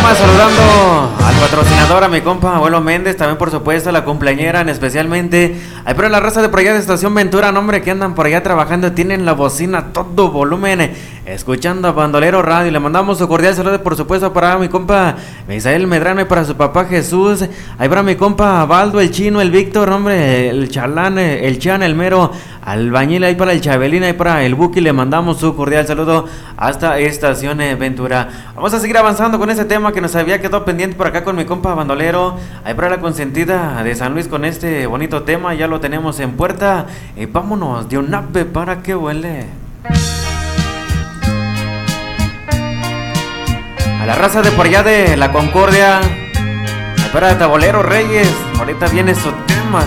programa saludando al patrocinador, a mi compa Abuelo Méndez, también por supuesto a la cumpleañera, especialmente ahí por la raza de por allá de Estación Ventura, nombre, que andan por allá trabajando, tienen la bocina a todo volumen, escuchando a Bandolero Radio. Le mandamos su cordial saludo, por supuesto, para mi compa Misael Medrano y para su papá Jesús, ahí para mi compa Baldo, el Chino, el Víctor, hombre, el Chalán, el Chan, el Mero, albañil, ahí para el Chabelín, ahí para el Buki. Le mandamos su cordial saludo hasta Estación Ventura. Vamos a seguir avanzando con este tema que nos había quedado pendiente por acá con mi compa Bandolero, ahí para la consentida de San Luis, con este bonito tema. Ya lo tenemos en puerta y vámonos de un ave para que huele. A la raza de por allá de la Concordia, ahí para Tabolero Reyes, ahorita viene su